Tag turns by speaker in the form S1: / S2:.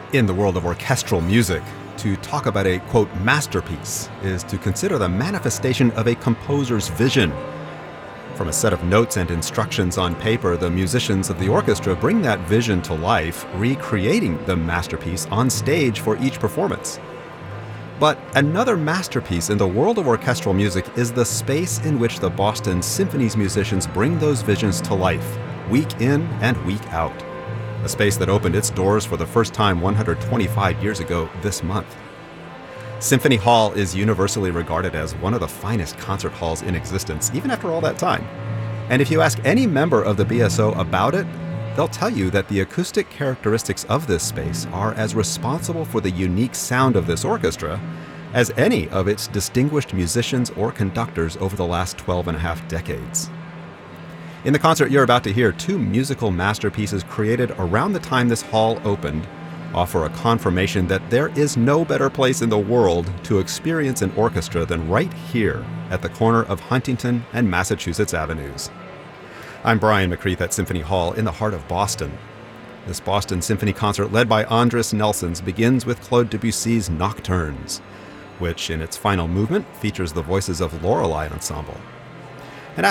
S1: In the world of orchestral music, to talk about a, quote, masterpiece is to consider the manifestation of a composer's vision. From a set of notes and instructions on paper, the musicians of the orchestra bring that vision to life, recreating the masterpiece on stage for each performance. But another masterpiece in the world of orchestral music is the space in which the Boston Symphony's musicians bring those visions to life, week in and week out. A space that opened its doors for the first time 125 years ago this month. Symphony Hall is universally regarded as one of the finest concert halls in existence, even after all that time. And if you ask any member of the BSO about it, they'll tell you that the acoustic characteristics of this space are as responsible for the unique sound of this orchestra as any of its distinguished musicians or conductors over the last 12 and a half decades. In the concert you're about to hear, two musical masterpieces created around the time this hall opened offer a confirmation that there is no better place in the world to experience an orchestra than right here at the corner of Huntington and Massachusetts Avenues. I'm Brian McCreath at Symphony Hall in the heart of Boston. This Boston Symphony concert led by Andris Nelsons begins with Claude Debussy's Nocturnes, which in its final movement features the voices of Lorelei Ensemble.